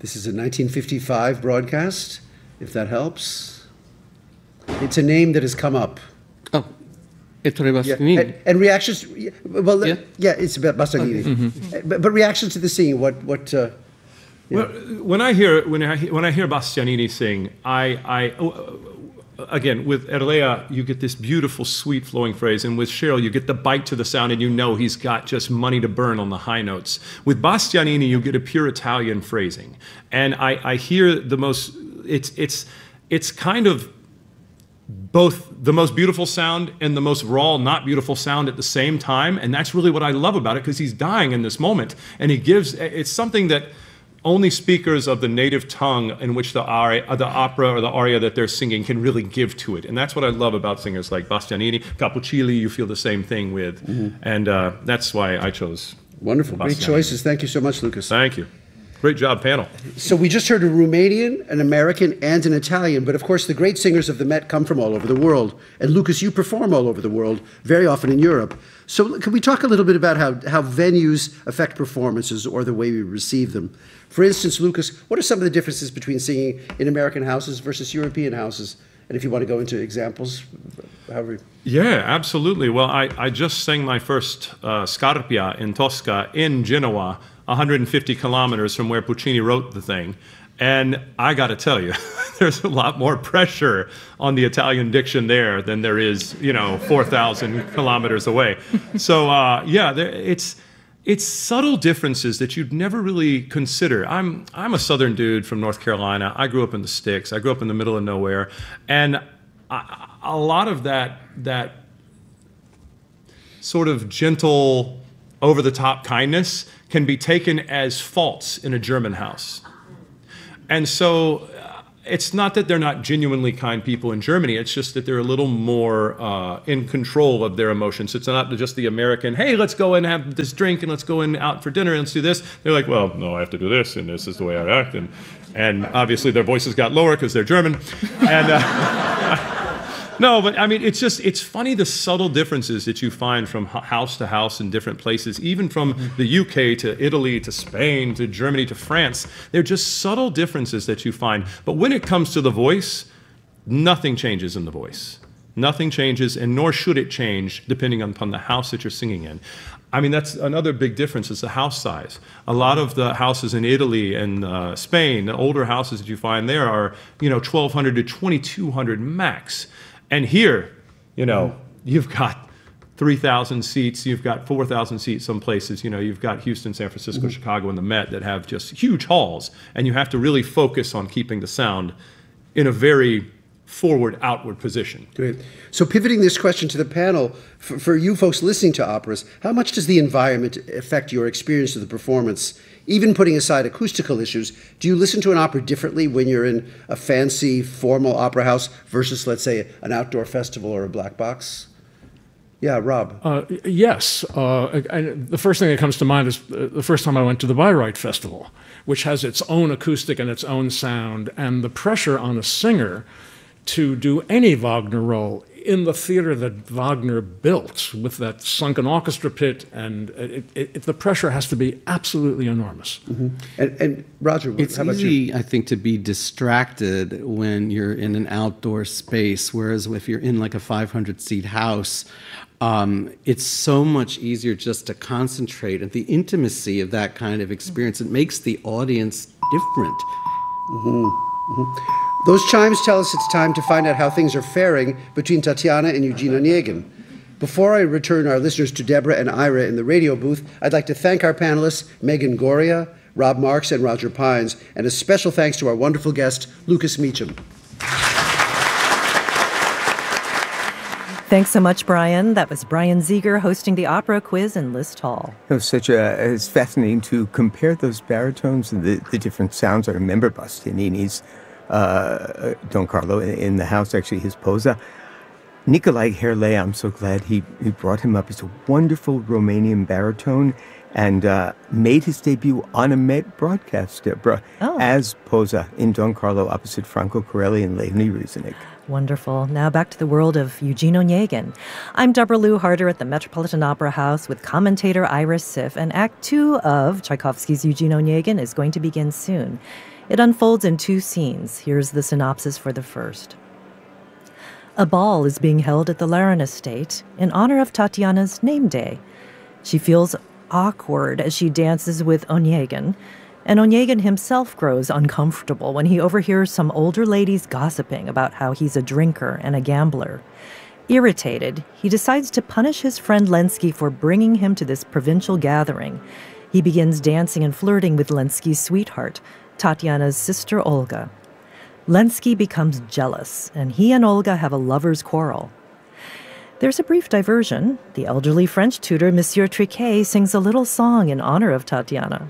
This is a 1955 broadcast, if that helps. It's a name that has come up. Oh, Ettore Bastianini. Yeah. And reactions, it's about Bastianini. Mm-hmm. But reactions to the singing, what Well, when I hear Bastianini sing, again, with Erlea, you get this beautiful, sweet, flowing phrase, and with Cheryl, you get the bite to the sound, and you know he's got just money to burn on the high notes. With Bastianini, you get a pure Italian phrasing, and I hear the most. It's kind of both the most beautiful sound and the most raw, not beautiful sound at the same time, and that's really what I love about it, because he's dying in this moment, and it's something that only speakers of the native tongue in which the opera or the aria that they're singing can really give to it. And that's what I love about singers like Bastianini. Capuccilli, you feel the same thing with. Mm-hmm. And that's why I chose Wonderful. Great choices. Thank you so much, Lucas. Thank you. Great job, panel. So we just heard a Romanian, an American, and an Italian. But of course, the great singers of the Met come from all over the world. And Lucas, you perform all over the world, very often in Europe. So can we talk a little bit about how venues affect performances or the way we receive them? For instance, Lucas, what are some of the differences between singing in American houses versus European houses? And if you want to go into examples, however. Yeah, absolutely. Well, I just sang my first Scarpia in Tosca in Genoa, 150 kilometers from where Puccini wrote the thing. And I got to tell you, there's a lot more pressure on the Italian diction there than there is, 4,000 kilometers away. So, it's subtle differences that you'd never really consider. I'm a Southern dude from North Carolina. I grew up in the sticks. I grew up in the middle of nowhere. And a lot of that sort of gentle, over-the-top kindness can be taken as faults in a German house. And so it's not that they're not genuinely kind people in Germany. It's just that they're a little more in control of their emotions. It's not just the American, hey, let's go and have this drink and let's go and out for dinner and let's do this. They're like, well, no, I have to do this and this is the way I act. And obviously their voices got lower because they're German. And no, but I mean, it's funny the subtle differences that you find from house to house in different places, even from the UK to Italy to Spain to Germany to France. They're just subtle differences that you find. But when it comes to the voice, nothing changes in the voice. Nothing changes, and nor should it change depending upon the house that you're singing in. I mean, that's another big difference is the house size. A lot of the houses in Italy and Spain, the older houses that you find there are, 1,200 to 2,200 max. And here, you've got 3,000 seats, you've got 4,000 seats some places, you've got Houston, San Francisco, Chicago, and the Met that have just huge halls, and you have to really focus on keeping the sound in a very forward, outward position. Great. So pivoting this question to the panel, for you folks listening to operas, how much does the environment affect your experience of the performance? Even putting aside acoustical issues, do you listen to an opera differently when you're in a fancy, formal opera house versus, let's say, an outdoor festival or a black box? Yeah, Rob. Yes. The first thing that comes to mind is the first time I went to the Bayreuth Festival, which has its own acoustic and its own sound, and the pressure on a singer to do any Wagner role in the theater that Wagner built with that sunken orchestra pit, and the pressure has to be absolutely enormous. Mm-hmm. And Roger, it's how about easy, you? I think, to be distracted when you're in an outdoor space, whereas if you're in like a 500-seat house, it's so much easier just to concentrate on the intimacy of that kind of experience. It makes the audience different. Mm-hmm. Mm-hmm. Those chimes tell us it's time to find out how things are faring between Tatiana and Eugene Onegin. Before I return our listeners to Deborah and Ira in the radio booth, I'd like to thank our panelists, Megan Goria, Rob Marks, and Roger Pines, and a special thanks to our wonderful guest, Lucas Meacham. Thanks so much, Brian. That was Brian Ziegler hosting the opera quiz in List Hall. It was it's fascinating to compare those baritones and the different sounds. I remember Bastianini's Don Carlo in the house, actually his Posa. Nicolae Herlea, I'm so glad he brought him up. He's a wonderful Romanian baritone and made his debut on a Met broadcast, Deborah, as Posa in Don Carlo opposite Franco Corelli and Leonie Riesenig. Wonderful. Now back to the world of Eugene Onegin. I'm Deborah Lou Harder at the Metropolitan Opera House with commentator Iris Siff, and Act 2 of Tchaikovsky's Eugene Onegin is going to begin soon. It unfolds in 2 scenes. Here's the synopsis for the first. A ball is being held at the Larin estate in honor of Tatiana's name day. She feels awkward as she dances with Onegin, and Onegin himself grows uncomfortable when he overhears some older ladies gossiping about how he's a drinker and a gambler. Irritated, he decides to punish his friend Lenski for bringing him to this provincial gathering. He begins dancing and flirting with Lenski's sweetheart, Tatiana's sister Olga. Lenski becomes jealous, and he and Olga have a lover's quarrel. There's a brief diversion. The elderly French tutor, Monsieur Triquet, sings a little song in honor of Tatiana.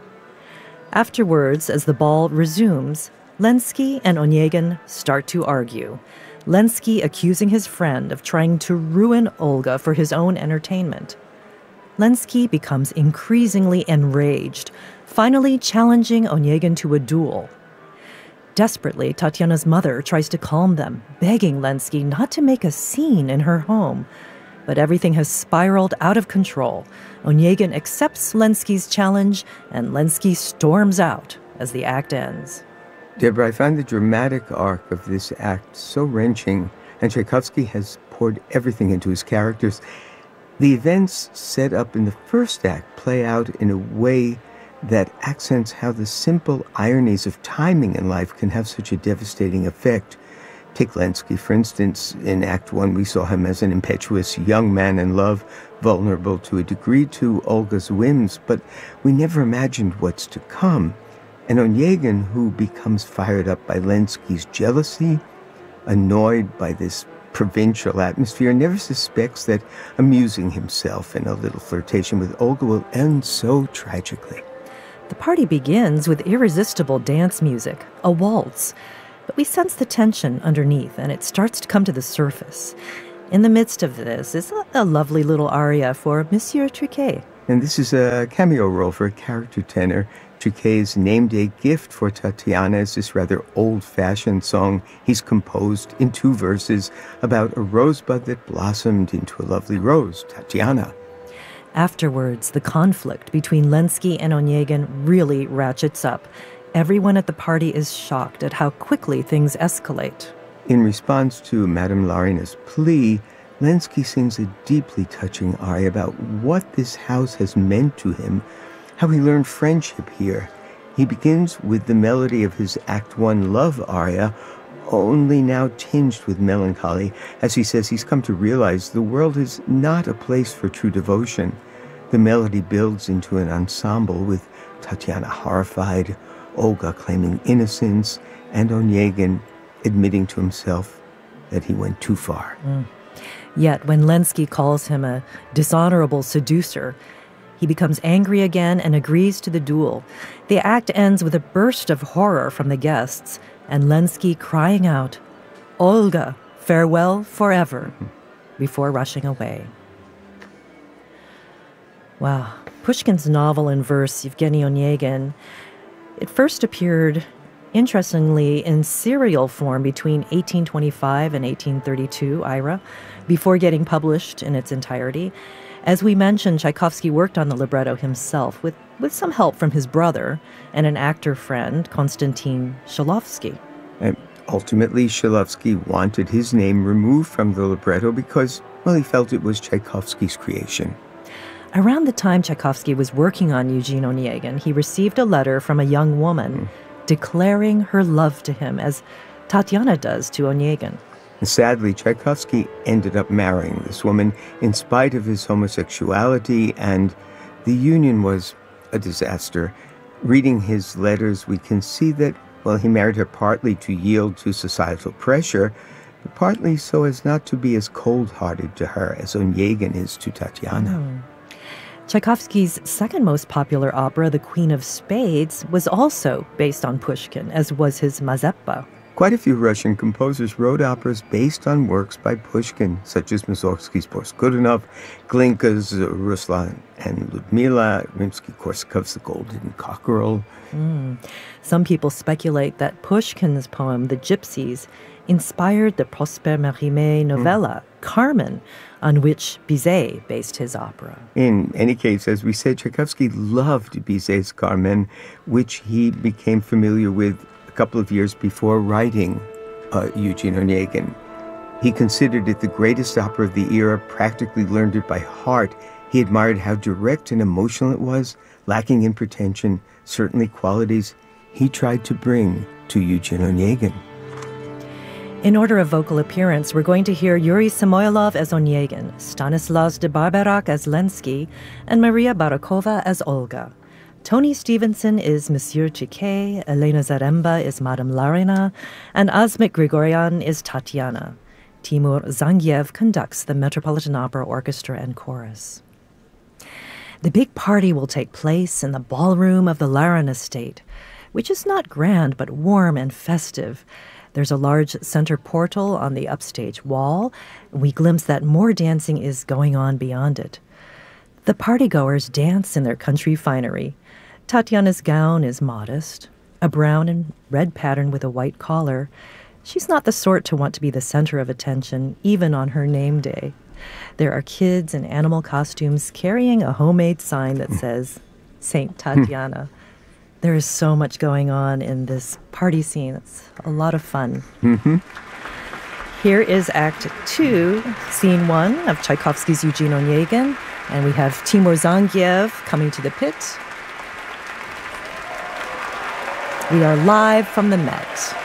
Afterwards, as the ball resumes, Lenski and Onegin start to argue, Lenski accusing his friend of trying to ruin Olga for his own entertainment. Lenski becomes increasingly enraged, finally challenging Onegin to a duel. Desperately, Tatiana's mother tries to calm them, begging Lenski not to make a scene in her home. But everything has spiraled out of control. Onegin accepts Lenski's challenge, and Lenski storms out as the act ends. Deborah, I find the dramatic arc of this act so wrenching, and Tchaikovsky has poured everything into his characters. The events set up in the first act play out in a way that accents how the simple ironies of timing in life can have such a devastating effect. Take Lenski, for instance. In Act 1, we saw him as an impetuous young man in love, vulnerable to a degree to Olga's whims, but we never imagined what's to come. And Onegin, who becomes fired up by Lenski's jealousy, annoyed by this provincial atmosphere, never suspects that amusing himself in a little flirtation with Olga will end so tragically. The party begins with irresistible dance music, a waltz. But we sense the tension underneath, and it starts to come to the surface. In the midst of this is a lovely little aria for Monsieur Triquet. And this is a cameo role for a character tenor. Triquet's name-day gift for Tatiana is this rather old-fashioned song he's composed in 2 verses about a rosebud that blossomed into a lovely rose, Tatiana. Afterwards, the conflict between Lenski and Onegin really ratchets up. Everyone at the party is shocked at how quickly things escalate. In response to Madame Larina's plea, Lenski sings a deeply touching aria about what this house has meant to him, how he learned friendship here. He begins with the melody of his Act 1 love aria, only now tinged with melancholy, as he says he's come to realize the world is not a place for true devotion. The melody builds into an ensemble with Tatiana horrified, Olga claiming innocence, and Onegin admitting to himself that he went too far. Yet when Lenski calls him a dishonorable seducer, he becomes angry again and agrees to the duel. The act ends with a burst of horror from the guests, and Lenski crying out, "Olga, farewell forever," before rushing away. Wow. Pushkin's novel in verse, Yevgeny Onegin, it first appeared, interestingly, in serial form between 1825 and 1832, IRA, before getting published in its entirety. As we mentioned, Tchaikovsky worked on the libretto himself with some help from his brother and an actor friend, Konstantin Shklovsky. And ultimately, Shklovsky wanted his name removed from the libretto because, well, he felt it was Tchaikovsky's creation. Around the time Tchaikovsky was working on Eugene Onegin, he received a letter from a young woman declaring her love to him, as Tatiana does to Onegin. And sadly, Tchaikovsky ended up marrying this woman in spite of his homosexuality, and the union was a disaster. Reading his letters, we can see that, well, he married her partly to yield to societal pressure, but partly so as not to be as cold-hearted to her as Onegin is to Tatiana. Tchaikovsky's second most popular opera, The Queen of Spades, was also based on Pushkin, as was his Mazeppa. Quite a few Russian composers wrote operas based on works by Pushkin, such as Mussorgsky's Boris Godunov, Glinka's Ruslan and Ludmila, Rimsky-Korsakov's The Golden Cockerel. Some people speculate that Pushkin's poem, The Gypsies, inspired the Prosper Mérimée novella, Carmen, on which Bizet based his opera. In any case, as we said, Tchaikovsky loved Bizet's Carmen, which he became familiar with couple of years before writing Eugene Onegin. He considered it the greatest opera of the era, practically learned it by heart. He admired how direct and emotional it was, lacking in pretension, certainly qualities he tried to bring to Eugene Onegin. In order of vocal appearance, we're going to hear Yuri Samoylov as Onegin, Stanislas de Barberac as Lenski, and Maria Barakova as Olga. Tony Stevenson is Monsieur Chiquet, Elena Zaremba is Madame Larina, and Asmik Grigoryan is Tatiana. Timur Zangiev conducts the Metropolitan Opera Orchestra and Chorus. The big party will take place in the ballroom of the Larin estate, which is not grand but warm and festive. There's a large center portal on the upstage wall, and we glimpse that more dancing is going on beyond it. The partygoers dance in their country finery. Tatiana's gown is modest, a brown and red pattern with a white collar. She's not the sort to want to be the center of attention, even on her name day. There are kids in animal costumes carrying a homemade sign that says, Saint Tatiana. There is so much going on in this party scene. It's a lot of fun. Mm-hmm. Here is Act 2, Scene 1 of Tchaikovsky's Eugene Onegin, and we have Timur Zangiev coming to the pit. We are live from the Met.